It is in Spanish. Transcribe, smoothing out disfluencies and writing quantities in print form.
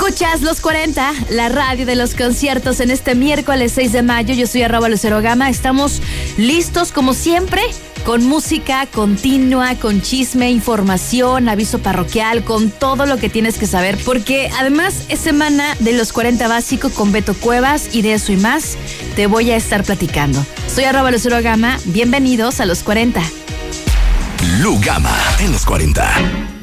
Escuchas Los 40, la radio de los conciertos en este miércoles 6 de mayo. Yo soy @LuceroGama. Estamos listos como siempre con música continua, con chisme, información, aviso parroquial, con todo lo que tienes que saber, porque además es semana de Los 40 Básico con Beto Cuevas y de eso y más te voy a estar platicando. Soy @LuceroGama. Bienvenidos a Los 40. Lu Gama en Los 40.